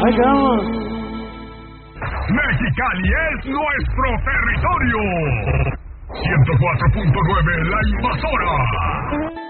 Ahí quedamos. Mexicali es nuestro territorio. 104.9 La Invasora.